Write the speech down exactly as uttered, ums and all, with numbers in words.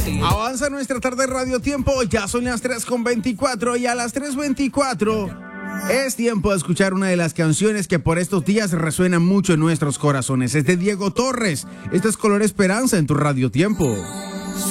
Avanza nuestra tarde Radio Tiempo, ya son las tres con veinticuatro y a las tres veinticuatro es tiempo de escuchar una de las canciones que por estos días resuenan mucho en nuestros corazones. Es de Diego Torres. Este es Color Esperanza en tu Radio Tiempo.